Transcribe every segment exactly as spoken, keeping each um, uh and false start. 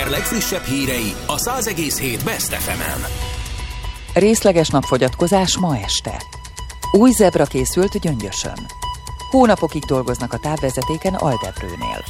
október legfrissebb hírei a száz egész hét Best ef emen. Részleges napfogyatkozás ma este. Új zebra készült Gyöngyösön. Hónapokig dolgoznak a távvezetéken Aldebrőnél.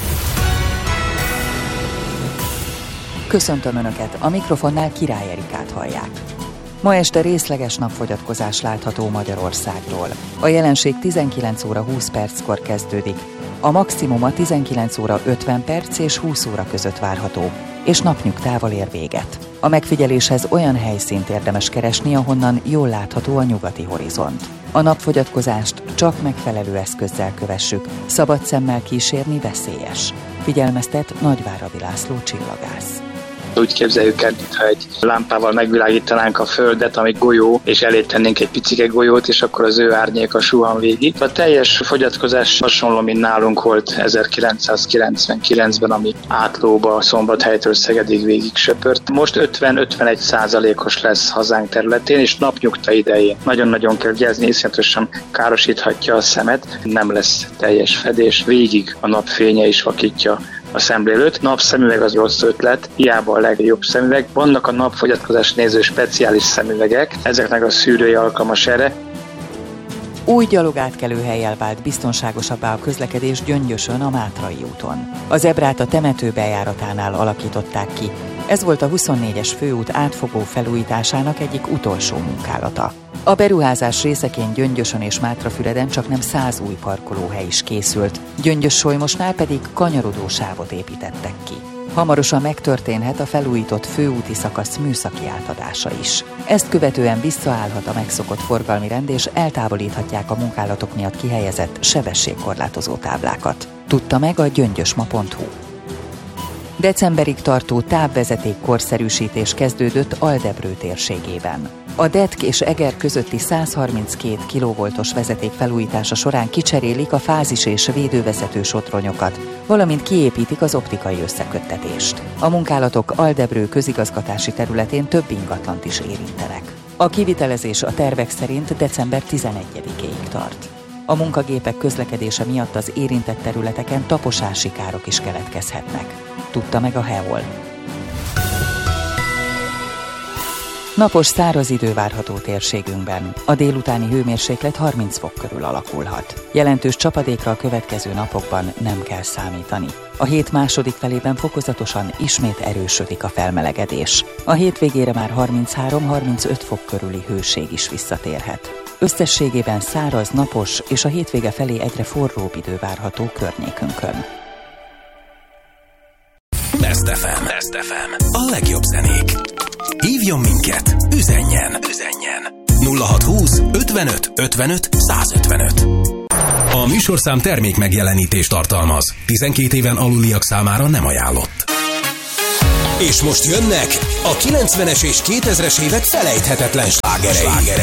Köszöntöm Önöket, a mikrofonnál Király Erikát hallják. Ma este részleges napfogyatkozás látható Magyarországról. A jelenség tizenkilenc óra húsz perckor kezdődik. A maximuma tizenkilenc óra ötven perc és húsz óra között várható, és napnyugtával ér véget. A megfigyeléshez olyan helyszínt érdemes keresni, ahonnan jól látható a nyugati horizont. A napfogyatkozást csak megfelelő eszközzel kövessük, szabad szemmel kísérni veszélyes. Figyelmeztet Nagyváradi László csillagász. Úgy képzeljük el, mintha egy lámpával megvilágítanánk a Földet, ami golyó, és elé tennénk egy picike golyót, és akkor az ő árnyéka suhan végig. A teljes fogyatkozás hasonló, mint nálunk volt ezerkilencszázkilencvenkilencben, ami Átlóba, Szombathelytől Szegedig végig söpört. Most ötven-ötvenegy százalékos lesz hazánk területén, és napnyugta idején. Nagyon-nagyon kell vigyázni, iszonyatosan károsíthatja a szemet, nem lesz teljes fedés, végig a napfénye is vakítja a szemlélőt. Napszemüveg az rossz ötlet, hiába a legjobb szemüveg. Vannak a napfogyatkozás néző speciális szemüvegek, ezeknek a szűrője alkalmas erre. Új gyalogátkelőhellyel vált biztonságosabbá a közlekedés Gyöngyösön a Mátrai úton. A zebrát a temető bejáratánál alakították ki. Ez volt a huszonnégyes főút átfogó felújításának egyik utolsó munkálata. A beruházás részeként Gyöngyösön és Mátrafüreden csaknem száz új parkolóhely is készült, Gyöngyös-Solymosnál pedig kanyarodó sávot építettek ki. Hamarosan megtörténhet a felújított főúti szakasz műszaki átadása is. Ezt követően visszaállhat a megszokott forgalmi rend, és eltávolíthatják a munkálatok miatt kihelyezett sebességkorlátozó táblákat. Tudta meg a gyöngyösma pont hu. Decemberig tartó távvezeték korszerűsítés kezdődött Aldebrő térségében. A Detk és Eger közötti száz harminckét kilovoltos vezeték felújítása során kicserélik a fázis és védővezető sotronyokat, valamint kiépítik az optikai összeköttetést. A munkálatok Aldebrő közigazgatási területén több ingatlant is érintenek. A kivitelezés a tervek szerint december tizenegyedikéig tart. A munkagépek közlekedése miatt az érintett területeken taposási károk is keletkezhetnek. Tudta meg a há e o el. Napos száraz idő várható térségünkben. A délutáni hőmérséklet harminc fok körül alakulhat. Jelentős csapadékra a következő napokban nem kell számítani. A hét második felében fokozatosan ismét erősödik a felmelegedés. A hétvégére már harminchárom-harmincöt fok körüli hőség is visszatérhet. Összességében száraz, napos és a hétvége felé egyre forróbb idő várható környékünkön. Best ef em. Best ef em. A legjobb zenék. Hívjon minket, üzenjen, üzenjen. nulla hatszázhúsz ötvenöt ötvenöt százötvenöt. A műsorszám termék megjelenítést tartalmaz. tizenkét éven aluliak számára nem ajánlott. És most jönnek a kilencvenes és kétezres évek felejthetetlen slágerei.